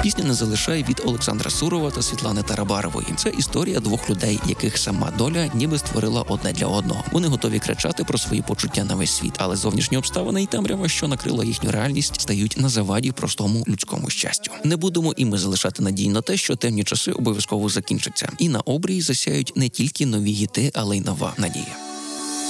Пісня не залишає від Олександра Сурова та Світлани Тарабарової. Це історія двох людей, яких сама доля ніби створила одне для одного. Вони готові кричати про свої почуття на весь світ, але зовнішні обставини і темрява, що накрила їхню реальність, стають на заваді простому людському щастю. Не будемо і ми залишати надій на те, що темні часи обов'язково закінчаться. І на обрії засяють не тільки нові гіти, але й нова надія.